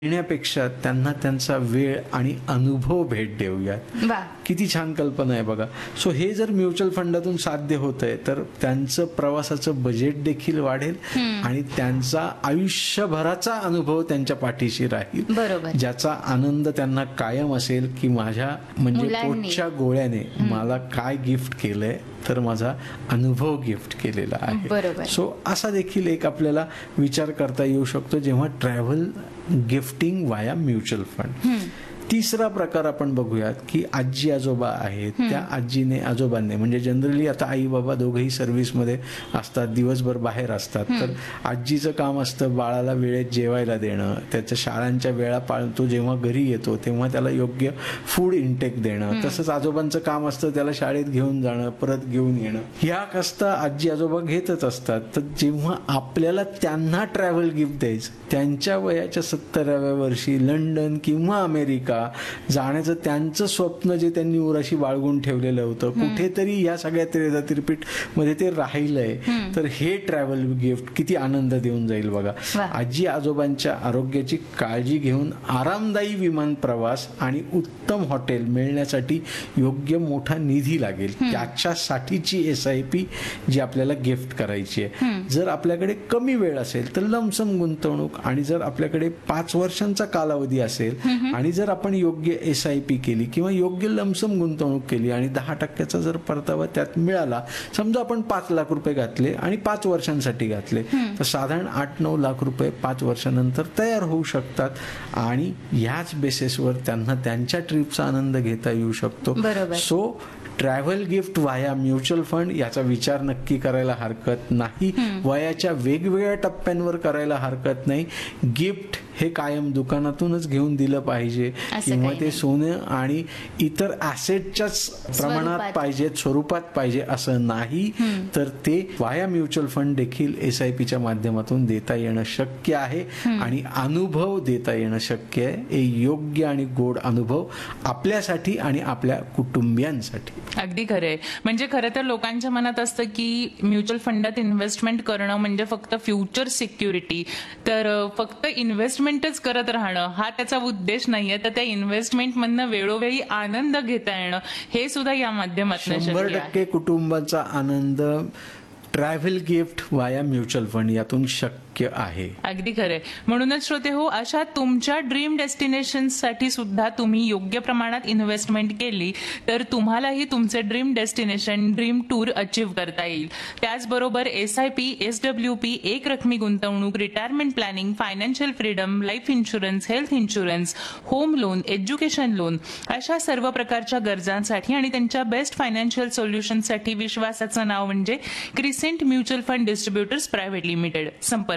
देण्यापेक्षा त्यांना त्यांचा वेळ आणि अनुभव भेट देऊयात. वा. किती छान कल्पना आहे बघा. सो हे जर म्युच्युअल फंडातून साध्य होत आहे तर त्यांचं प्रवासाचं बजेट देखील वाढेल आणि त्यांचा आयुष्यभराचा अनुभव त्यांच्या पाठीशी राहील, बरोबर. ज्याचा आनंद त्यांना कायम असेल की माझ्या म्हणजे मुलांनी. पोटच्या गोळ्याने मला काय गिफ्ट केलंय, तर माझा अनुभव गिफ्ट केलेला आहे. बरोबर. सो असा देखील एक आपल्याला विचार करता येऊ शकतो जेव्हा ट्रॅव्हल गिफ्टिंग वाया म्युच्युअल फंड. तिसरा प्रकार आपण बघूयात की आजी आजोबा आहेत, त्या आजीने आजोबांनी म्हणजे जनरली आता आई बाबा दोघेही सर्व्हिसमध्ये असतात, दिवसभर बाहेर असतात, तर आजीचं काम असतं बाळाला वेळेत जेवायला देणं, त्याच्या शाळांच्या वेळा पाळतो, जेव्हा घरी येतो तेव्हा त्याला योग्य फूड इंटेक देणं. तसंच आजोबांचं काम असतं त्याला शाळेत घेऊन जाणं, परत घेऊन येणं. ह्या कस्ता आजी आजोबा घेतच असतात. तर जेव्हा आपल्याला त्यांना ट्रॅव्हल गिफ्ट द्यायचं, त्यांच्या वयाच्या 70व्या वर्षी लंडन किंवा अमेरिका जाण्याचं त्यांचं स्वप्न जे त्यांनी उराशी बाळगून ठेवलेलं होतं, कुठेतरी या सगळ्या त्रिपिट मध्ये ते राहिलंय, तर हे ट्रॅव्हल गिफ्ट किती आनंद देऊन जाईल बघा. आजी आजोबांच्या आरोग्याची काळजी घेऊन आरामदायी विमान प्रवास आणि उत्तम हॉटेल मिळण्यासाठी योग्य मोठा निधी लागेल, त्याच्यासाठीची SIP जी आपल्याला गिफ्ट करायची आहे. जर आपल्याकडे कमी वेळ असेल तर लमसम गुंतवणूक, आणि जर आपल्याकडे 5 वर्षांचा कालावधी असेल आणि जर आपण योग्य SIP केली किंवा योग्य लमसम गुंतवणूक केली आणि 10% जर परतावा त्यात मिळाला, समजा आपण 5 लाख रुपये घातले आणि 5 वर्षांसाठी घातले, तर साधारण 8-9 लाख रुपये 5 वर्षानंतर तयार होऊ शकतात आणि याच बेसिसवर त्यांना त्यांच्या ट्रिपचा आनंद घेता येऊ शकतो. सो ट्रॅव्हल गिफ्ट वाया म्युच्युअल फंड याचा विचार नक्की करायला हरकत नाही. वयाच्या वेगवेगळ्या टप्प्यांवर करायला हरकत नाही. गिफ्ट हे कायम दुकानातूनच घेऊन दिलं पाहिजे किंवा ते सोनं आणि इतर ॲसेटच्याच प्रमाणात पाहिजेत, स्वरूपात पाहिजे असं नाही. तर ते वाया म्युच्युअल फंड देखील SIPच्या माध्यमातून देता येणं शक्य आहे आणि अनुभव देता येणं शक्य आहे. हे योग्य आणि गोड अनुभव आपल्यासाठी आणि आपल्या कुटुंबियांसाठी. अगदी खरंय. म्हणजे खरं तर लोकांच्या मनात असतं की म्युच्युअल फंडात इन्व्हेस्टमेंट करणं म्हणजे फक्त फ्युचर सिक्युरिटी, तर फक्त इन्व्हेस्टमेंटच करत राहणं हा त्याचा उद्देश नाहीये. तर त्या इन्व्हेस्टमेंट मधनं वेळोवेळी आनंद घेता येणं हे सुद्धा या माध्यमातून 100% कुटुंबाचा आनंद ट्रॅव्हल गिफ्ट वाया म्युच्युअल फंड यातून शक्य आहे. अगदी खरंय. म्हणूनच श्रोते हो, अशा तुमच्या ड्रीम डेस्टिनेशन साठी सुद्धा तुम्ही योग्य प्रमाणात इन्व्हेस्टमेंट केली तर तुम्हालाही तुमचे dream destination, dream tour achieve करता येईल. त्याचबरोबर SIP, SWP, एक रकमी गुंतवणूक, retirement planning, financial freedom, life insurance, health insurance, home loan, education loan अशा सर्व प्रकारच्या गरजांसाठी आणि त्यांच्या बेस्ट फायनान्शियल सोल्युशनसाठी विश्वासाचं नाव म्हणजे crescent mutual fund distributors private limited. संपर्क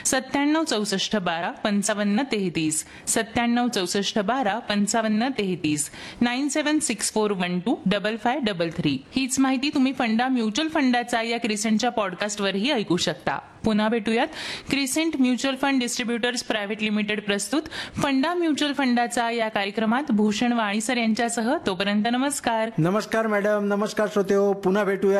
9764125533, 9764125533, 9764125533. हीच माहिती तुम्ही फंडा म्युच्युअल फंडाचा या क्रिसेंटच्या पॉडकास्टवरही ऐकू शकता. पुन्हा भेटूयात. Crescent mutual fund distributors private limited प्रस्तुत फंडा म्युच्युअल फंडाचा या कार्यक्रमात भूषण वाणीसर यांच्यासह. तोपर्यंत नमस्कार. नमस्कार मॅडम. नमस्कार श्रोतेहो. पुन्हा भेटूया.